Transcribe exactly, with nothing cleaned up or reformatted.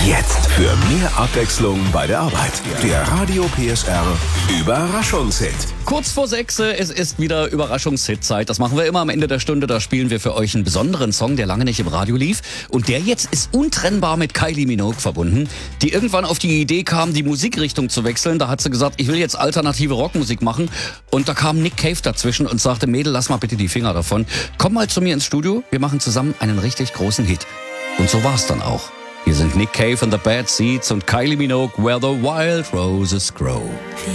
Jetzt für mehr Abwechslung bei der Arbeit. Der Radio P S R Überraschungshit. Kurz vor sechs, es ist wieder Überraschungshit-Zeit. Das machen wir immer am Ende der Stunde. Da spielen wir für euch einen besonderen Song, der lange nicht im Radio lief. Und der jetzt ist untrennbar mit Kylie Minogue verbunden, die irgendwann auf die Idee kam, die Musikrichtung zu wechseln. Da hat sie gesagt, ich will jetzt alternative Rockmusik machen. Und da kam Nick Cave dazwischen und sagte, Mädel, lass mal bitte die Finger davon. Komm mal zu mir ins Studio, wir machen zusammen einen richtig großen Hit. Und so war's dann auch. Hier sind Nick Cave and the Bad Seeds und Kylie Minogue, Where the Wild Roses Grow.